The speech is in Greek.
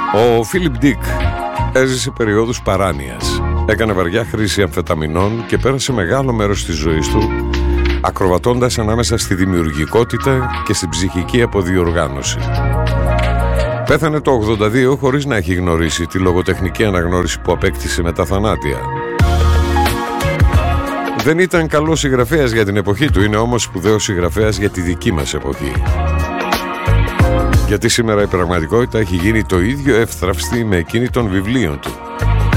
Ο Φίλιπ Ντικ έζησε περιόδους παράνοιας. Έκανε βαριά χρήση αμφεταμινών και πέρασε μεγάλο μέρος της ζωής του ακροβατώντας ανάμεσα στη δημιουργικότητα και στην ψυχική αποδιοργάνωση. Πέθανε το 82 χωρίς να έχει γνωρίσει τη λογοτεχνική αναγνώριση που απέκτησε με τα θανάτια. Δεν ήταν καλός συγγραφέας για την εποχή του, είναι όμως σπουδαίος συγγραφέας για τη δική μας εποχή. Γιατί σήμερα η πραγματικότητα έχει γίνει το ίδιο εύθραυστη με εκείνη των βιβλίων του.